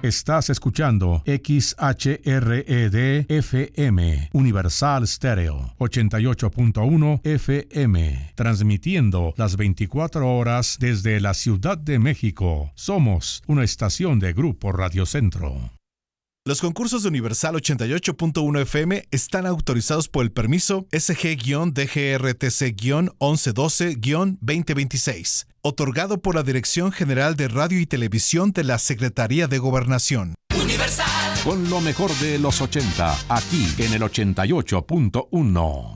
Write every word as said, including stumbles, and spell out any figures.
Estás escuchando X H R E D F M, Universal Stereo, ochenta y ocho punto uno F M, transmitiendo las veinticuatro horas desde la Ciudad de México. Somos una estación de Grupo Radio Centro. Los concursos de Universal ochenta y ocho punto uno F M están autorizados por el permiso S G D G R T C once doce veinte veintiséis, otorgado por la Dirección General de Radio y Televisión de la Secretaría de Gobernación. Universal. Con lo mejor de los ochenta, aquí en el ochenta y ocho punto uno.